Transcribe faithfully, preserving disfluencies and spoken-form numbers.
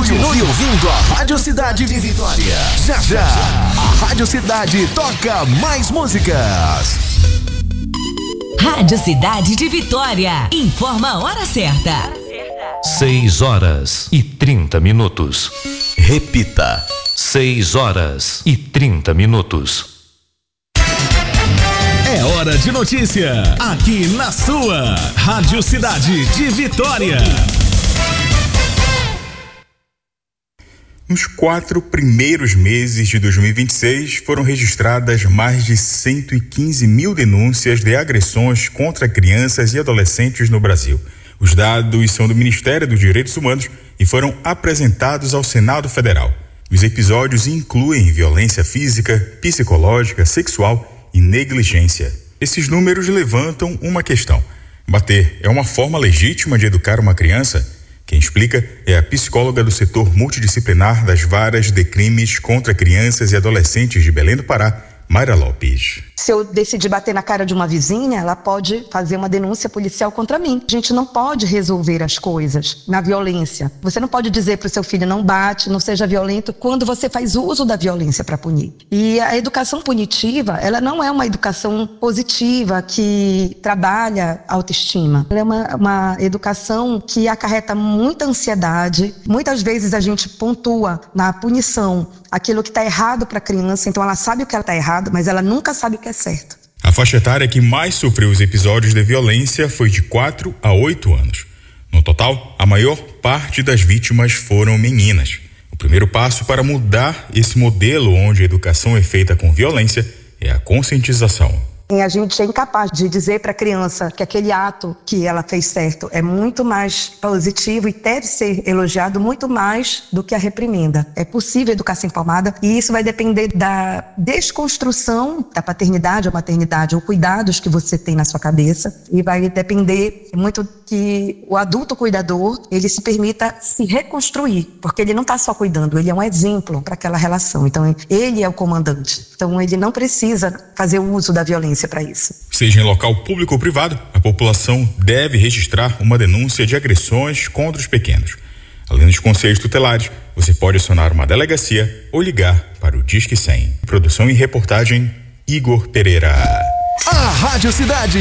Continue ouvindo a Rádio Cidade de Vitória. Já já, a Rádio Cidade toca mais músicas. Rádio Cidade de Vitória. Informa a hora certa. Seis horas e trinta minutos. Repita. Seis horas e trinta minutos. É hora de notícia, aqui na sua Rádio Cidade de Vitória. Nos quatro primeiros meses de dois mil e vinte e seis, foram registradas mais de cento e quinze mil denúncias de agressões contra crianças e adolescentes no Brasil. Os dados são do Ministério dos Direitos Humanos e foram apresentados ao Senado Federal. Os episódios incluem violência física, psicológica, sexual e negligência. Esses números levantam uma questão. Bater é uma forma legítima de educar uma criança? Quem explica é a psicóloga do setor multidisciplinar das varas de crimes contra crianças e adolescentes de Belém do Pará, Mayra Lopes. Se eu decidir bater na cara de uma vizinha, ela pode fazer uma denúncia policial contra mim. A gente não pode resolver as coisas na violência. Você não pode dizer para o seu filho não bate, não seja violento, quando você faz uso da violência para punir. E a educação punitiva, ela não é uma educação positiva que trabalha a autoestima. Ela é uma, uma educação que acarreta muita ansiedade. Muitas vezes a gente pontua na punição aquilo que está errado para a criança, então ela sabe o que ela está errado, mas ela nunca sabe o que é certo. A faixa etária que mais sofreu os episódios de violência foi de quatro a oito anos. No total, a maior parte das vítimas foram meninas. O primeiro passo para mudar esse modelo onde a educação é feita com violência é a conscientização. A gente é incapaz de dizer para a criança que aquele ato que ela fez certo é muito mais positivo e deve ser elogiado muito mais do que a reprimenda. É possível educar sem palmada e isso vai depender da desconstrução da paternidade ou maternidade ou cuidados que você tem na sua cabeça e vai depender muito que o adulto cuidador ele se permita se reconstruir, porque ele não está só cuidando, ele é um exemplo para aquela relação. Então ele é o comandante, então ele não precisa fazer o uso da violência para isso. Seja em local público ou privado, a população deve registrar uma denúncia de agressões contra os pequenos. Além dos conselhos tutelares, você pode acionar uma delegacia ou ligar para o Disque cem. Produção e reportagem, Igor Pereira. A Rádio Cidade